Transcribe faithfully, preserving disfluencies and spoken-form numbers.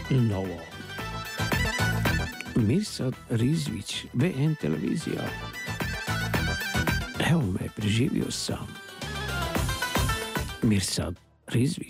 Novo. Mirsad Rizvić, B N televizija. Evo me, preživio sam. Mirsad Rizvić.